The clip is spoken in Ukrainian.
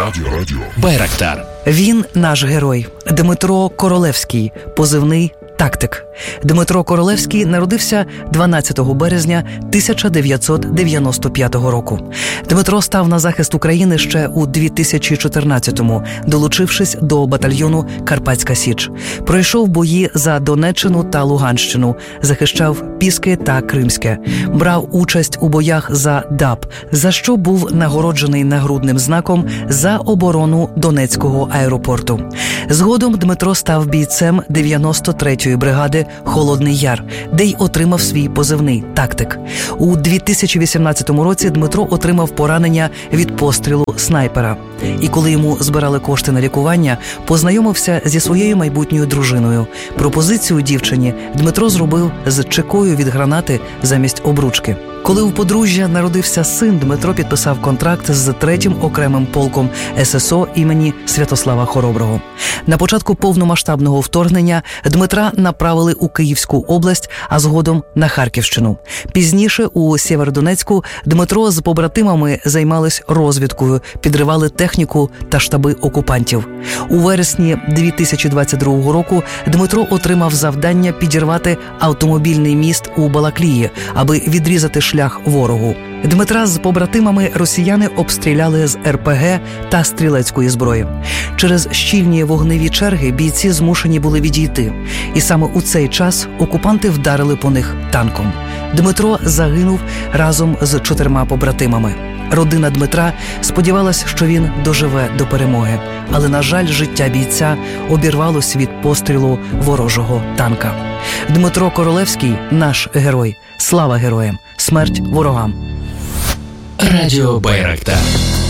Радіо. Байрактар. Він наш герой. Дмитро Королевський, позивний «Тактик». Дмитро Королевський народився 12 березня 1995 року. Дмитро став на захист України ще у 2014-му, долучившись до батальйону «Карпатська Січ». Пройшов бої за Донеччину та Луганщину, захищав Піски та Кримське. Брав участь у боях за ДАП, за що був нагороджений нагрудним знаком за оборону Донецького аеропорту. Згодом Дмитро став бійцем 93-ї бригади «Холодний Яр», де й отримав свій позивний «Тактик». У 2018 році Дмитро отримав поранення від пострілу снайпера. І коли йому збирали кошти на лікування, познайомився зі своєю майбутньою дружиною. Пропозицію дівчині Дмитро зробив з чекою від гранати замість обручки. Коли у подружжя народився син, Дмитро підписав контракт з 3-м окремим полком ССО імені Святослава Хороброго. На початку повномасштабного вторгнення Дмитра направили у Київську область, а згодом на Харківщину. Пізніше у Сєвєродонецьку Дмитро з побратимами займались розвідкою, підривали техніку та штаби окупантів. У вересні 2022 року Дмитро отримав завдання підірвати автомобільний міст у Балаклії, аби відрізати шлях ворогу. Дмитра з побратимами росіяни обстріляли з РПГ та стрілецької зброї. Через щільні вогневі черги бійці змушені були відійти. І саме у цей час окупанти вдарили по них танком. Дмитро загинув разом з 4 побратимами. Родина Дмитра сподівалась, що він доживе до перемоги. Але, на жаль, життя бійця обірвалось від пострілу ворожого танка. Дмитро Королевський – наш герой. Слава героям! Смерть ворогам! Радіо Байрактар.